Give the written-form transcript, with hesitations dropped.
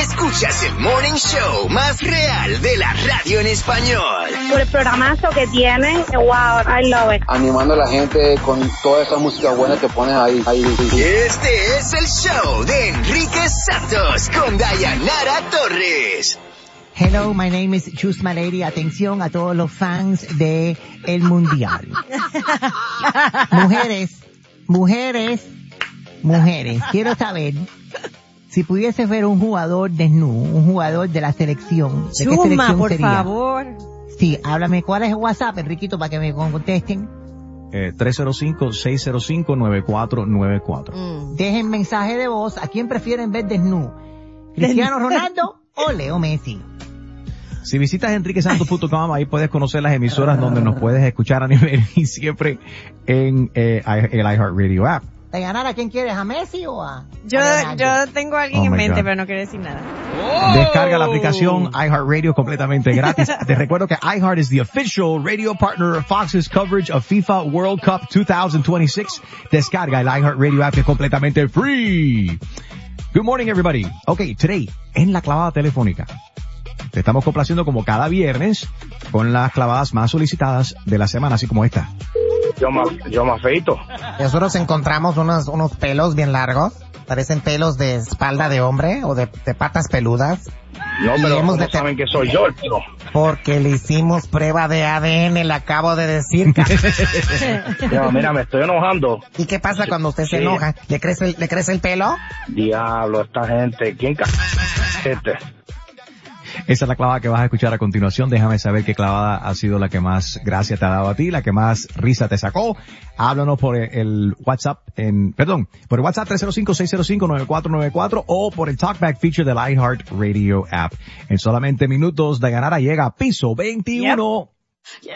Escuchas el Morning Show más real de la radio en español. Por el programazo que tienen, wow, I love it. Animando a la gente con toda esa música buena que pones ahí. Este es el show de Enrique Santos con Dayanara Torres. Hello, my name is Chusma Lady. Atención a todos los fans de el Mundial. Mujeres, quiero saber si pudiese ver un jugador desnudo, un jugador de la selección. ¿De qué selección por sería? favor. Sí, háblame. ¿Cuál es el WhatsApp, Enriquito, para que me contesten? 305-605-9494. Dejen mensaje de voz. ¿A quién prefieren ver desnudo? ¿Cristiano Ronaldo o Leo Messi? Si visitas enriquesantos.com, ahí puedes conocer las emisoras donde nos puedes escuchar a nivel y siempre en el iHeartRadio app. Dayanara, ¿quién quieres? ¿A Messi o a Yo tengo a alguien en mente, pero no quiero decir nada. Descarga la aplicación iHeartRadio completamente gratis. Te recuerdo que iHeart is the official radio partner of Fox's coverage of FIFA World Cup 2026. Descarga el iHeartRadio app, que es completamente free. Good morning, everybody. Okay, today, en la clavada telefónica, te estamos complaciendo como cada viernes con las clavadas más solicitadas de la semana, así como esta. Yo me afeito. Nosotros encontramos unos pelos bien largos, parecen pelos de espalda de hombre o de patas peludas. No, pero ¿cómo saben que soy yo el pelo? Porque le hicimos prueba de ADN, le acabo de decir. No, mira, me estoy enojando. ¿Y qué pasa cuando usted se enoja? ¿Le crece el pelo? Diablo, esta gente, ¿quién Esa es la clavada que vas a escuchar a continuación. Déjame saber qué clavada ha sido la que más gracia te ha dado a ti, la que más risa te sacó. Háblanos por el WhatsApp, por el WhatsApp 305-605-9494 o por el Talkback feature del iHeartRadio app. En solamente minutos, Dayanara llega a piso 21. Yep.